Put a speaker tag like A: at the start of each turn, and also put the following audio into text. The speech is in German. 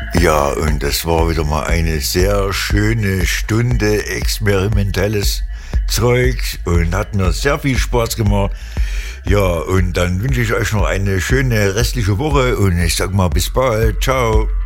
A: Ja, und das war wieder mal eine sehr schöne Stunde experimentelles Zeug und hat mir sehr viel Spaß gemacht. Ja, und dann wünsche ich euch noch eine schöne restliche Woche und ich sag mal bis bald. Ciao.